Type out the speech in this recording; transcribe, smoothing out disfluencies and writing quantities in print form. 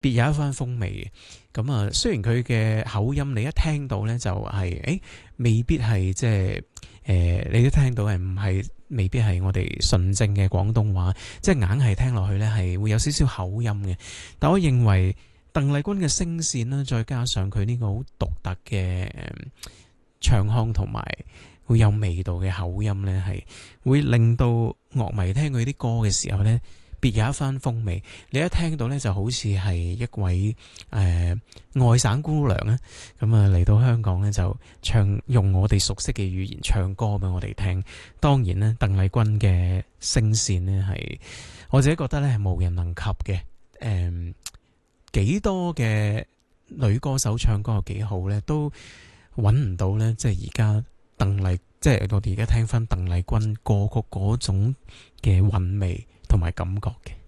別有一番風味嘅。咁啊，雖然佢嘅口音你一聽到咧就係未必係即係你都聽到係唔係未必係我哋純正嘅廣東話，即係硬係聽落去咧係會有少少口音嘅。但我認為鄧麗君嘅聲線啦，再加上佢呢個好獨特嘅唱腔同埋會有味道嘅口音咧，係會令到樂迷聽佢啲歌嘅時候咧，別有一番風味。你一聽到咧，就好似係一位外省姑娘咧，咁啊嚟到香港咧就用我哋熟悉嘅語言唱歌俾我哋聽。當然咧，鄧麗君嘅聲線咧係我自己覺得咧係無人能及嘅。幾多嘅女歌手唱歌有幾好咧，都揾唔到咧。即係而家即係我哋而家聽翻鄧麗君歌曲嗰種嘅韻味同埋感覺嘅。